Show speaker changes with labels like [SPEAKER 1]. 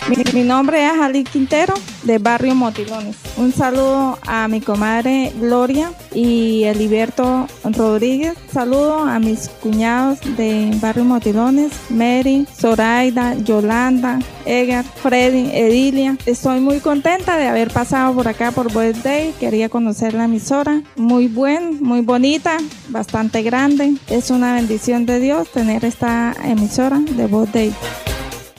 [SPEAKER 1] Mi nombre es Ali Quintero, de Barrio Motilones. Un saludo a mi comadre Gloria y Eliberto Rodríguez. Saludo a mis cuñados de Barrio Motilones, Mary, Zoraida, Yolanda, Edgar, Freddy, Edilia. Estoy muy contenta de haber pasado por acá por Voice Day. Quería conocer la emisora. Muy bonita, bastante grande. Es una bendición de Dios tener esta emisora de Voice Day.